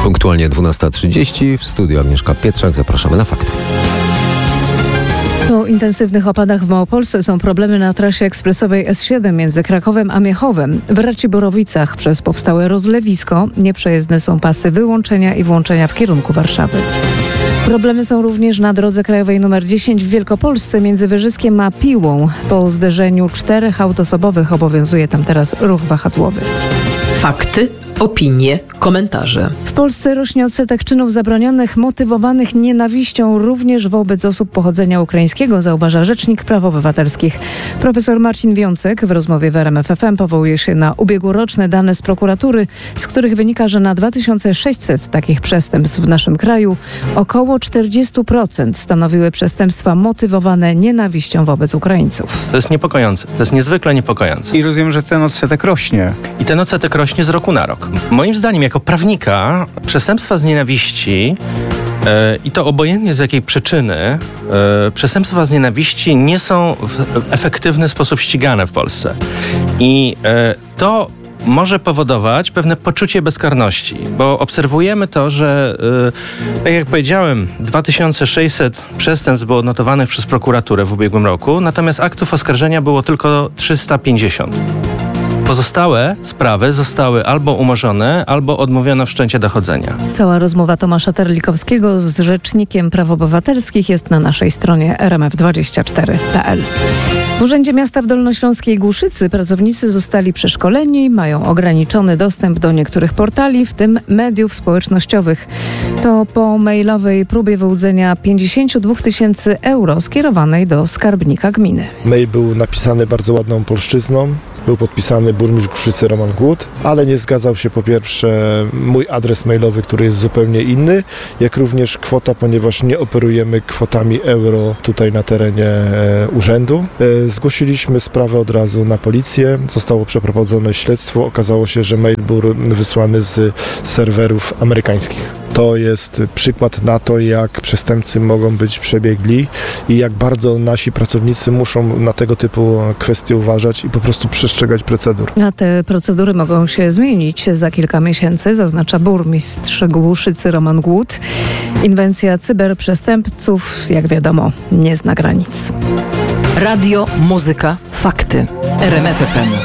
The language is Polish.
Punktualnie 12:30 w studiu Agnieszka Pietrzak. Zapraszamy na fakty. Po intensywnych opadach w Małopolsce są problemy na trasie ekspresowej S7 między Krakowem a Miechowem. W Raciborowicach przez powstałe rozlewisko nieprzejezdne są pasy wyłączenia i włączenia w kierunku Warszawy. Problemy są również na drodze krajowej nr 10 w Wielkopolsce między Wyżyskiem a Piłą. Po zderzeniu 4 aut osobowych obowiązuje tam teraz ruch wahadłowy. Fakty, opinie, komentarze. W Polsce rośnie odsetek czynów zabronionych motywowanych nienawiścią również wobec osób pochodzenia ukraińskiego, zauważa Rzecznik Praw Obywatelskich. Profesor Marcin Wiącek w rozmowie w RMF FM powołuje się na ubiegłoroczne dane z prokuratury, z których wynika, że na 2600 takich przestępstw w naszym kraju około 40% stanowiły przestępstwa motywowane nienawiścią wobec Ukraińców. To jest niepokojące. To jest niezwykle niepokojące. I rozumiem, że ten odsetek rośnie. I ten odsetek rośnie z roku na rok. Moim zdaniem, jako prawnika, przestępstwa z nienawiści i to obojętnie z jakiej przyczyny, przestępstwa z nienawiści nie są w efektywny sposób ścigane w Polsce. I to może powodować pewne poczucie bezkarności, bo obserwujemy to, że tak jak powiedziałem, 2600 przestępstw było odnotowanych przez prokuraturę w ubiegłym roku, natomiast aktów oskarżenia było tylko 350. Pozostałe sprawy zostały albo umorzone, albo odmówiono wszczęcia dochodzenia. Cała rozmowa Tomasza Terlikowskiego z Rzecznikiem Praw Obywatelskich jest na naszej stronie rmf24.pl. W Urzędzie Miasta w Dolnośląskiej Głuszycy pracownicy zostali przeszkoleni, mają ograniczony dostęp do niektórych portali, w tym mediów społecznościowych. To po mailowej próbie wyłudzenia 52 000 euro skierowanej do skarbnika gminy. Mail był napisany bardzo ładną polszczyzną. Był podpisany burmistrz Głuszycy Roman Głód, ale nie zgadzał się po pierwsze mój adres mailowy, który jest zupełnie inny, jak również kwota, ponieważ nie operujemy kwotami euro tutaj na terenie urzędu. Zgłosiliśmy sprawę od razu na policję, zostało przeprowadzone śledztwo, okazało się, że mail był wysłany z serwerów amerykańskich. To jest przykład na to, jak przestępcy mogą być przebiegli i jak bardzo nasi pracownicy muszą na tego typu kwestie uważać i po prostu przestrzegać procedur. A te procedury mogą się zmienić za kilka miesięcy, zaznacza burmistrz Głuszycy Roman Głód. Inwencja cyberprzestępców, jak wiadomo, nie zna granic. Radio, muzyka, fakty. RMF FM.